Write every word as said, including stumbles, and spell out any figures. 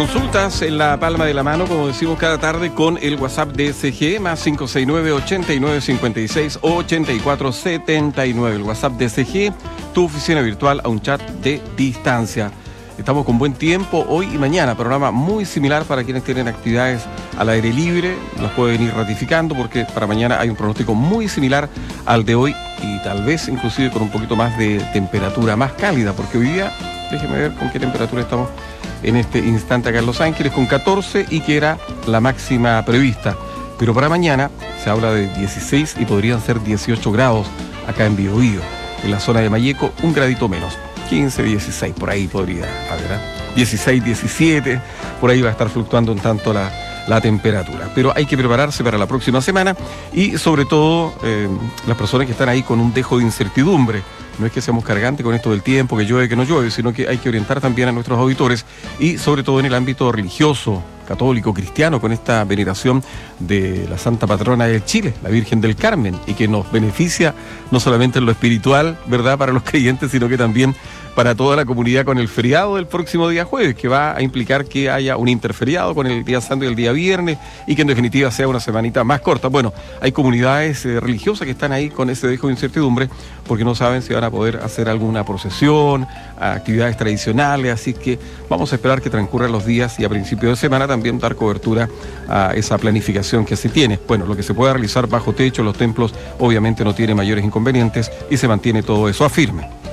Consultas en la palma de la mano, como decimos cada tarde, con el WhatsApp de S G, más cinco seis nueve, ochenta y nueve cincuenta y seis, ochenta y cuatro setenta y nueve. El WhatsApp de S G, tu oficina virtual a un chat de distancia. Estamos con buen tiempo hoy y mañana, programa muy similar para quienes tienen actividades al aire libre, las pueden ir ratificando porque para mañana hay un pronóstico muy similar al de hoy y tal vez inclusive con un poquito más de temperatura más cálida, porque hoy día, déjeme ver con qué temperatura estamos en este instante acá en Los Ángeles, con catorce y que era la máxima prevista. Pero para mañana se habla de dieciséis y podrían ser dieciocho grados acá en Biobío. En la zona de Malleco, un gradito menos. quince, dieciséis, por ahí podría haber, ¿eh? dieciséis, diecisiete, por ahí va a estar fluctuando un tanto la, la temperatura. Pero hay que prepararse para la próxima semana y sobre todo eh, las personas que están ahí con un dejo de incertidumbre. No es que seamos cargantes con esto del tiempo, que llueve, que no llueve, sino que hay que orientar también a nuestros auditores y sobre todo en el ámbito religioso, católico, cristiano, con esta veneración de la Santa Patrona de Chile, la Virgen del Carmen, y que nos beneficia no solamente en lo espiritual, ¿verdad?, para los creyentes, sino que también para toda la comunidad con el feriado del próximo día jueves, que va a implicar que haya un interferiado con el día santo y el día viernes, y que en definitiva sea una semanita más corta. Bueno, hay comunidades eh, religiosas que están ahí con ese dejo de incertidumbre, porque no saben si van a poder hacer alguna procesión, actividades tradicionales, así que vamos a esperar que transcurran los días y a principio de semana también dar cobertura a esa planificación que se tiene. Bueno, lo que se pueda realizar bajo techo, los templos obviamente no tiene mayores inconvenientes y se mantiene todo eso a firme.